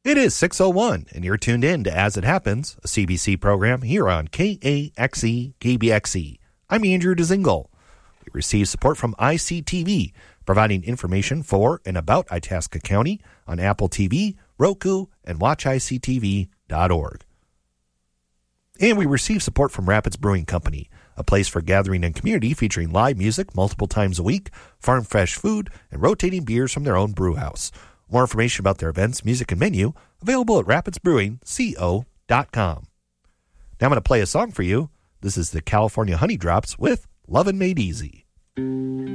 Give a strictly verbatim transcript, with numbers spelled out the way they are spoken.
It is six oh one, and you're tuned in to As It Happens, a C B C program here on K A X E K B X E. I'm Andrew Dzingel. We receive support from I C T V, providing information for and about Itasca County on Apple T V, Roku, and watch I C T V dot org. And we receive support from Rapids Brewing Company, a place for gathering and community featuring live music multiple times a week, farm fresh food, and rotating beers from their own brew house. More information about their events, music, and menu available at rapids brewing co dot com. Now I'm going to play a song for you. This is the California Honey Drops with Lovin' Made Easy.